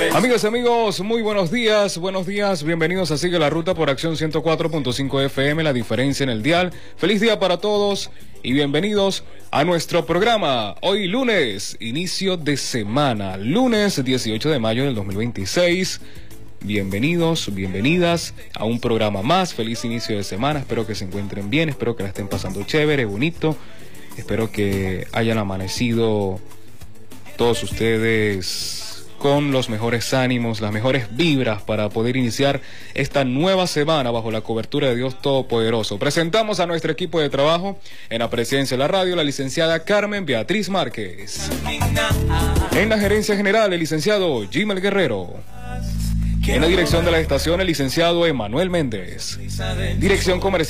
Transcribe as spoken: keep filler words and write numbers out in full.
Amigas y amigos, muy buenos días, buenos días, bienvenidos a Sigue la Ruta por Acción ciento cuatro punto cinco F M, la diferencia en el dial. Feliz día para todos y bienvenidos a nuestro programa. Hoy lunes, inicio de semana, lunes dieciocho de mayo del dos mil veintiséis. Bienvenidos, bienvenidas a un programa más. Feliz inicio de semana, espero que se encuentren bien, espero que la estén pasando chévere, bonito. Espero que hayan amanecido todos ustedes con los mejores ánimos, las mejores vibras para poder iniciar esta nueva semana bajo la cobertura de Dios Todopoderoso. Presentamos a nuestro equipo de trabajo en la presidencia de la radio, la licenciada Carmen Beatriz Márquez. En la gerencia general, el licenciado Jimel Guerrero. En la dirección de la estación, el licenciado Emanuel Méndez. Dirección comercial.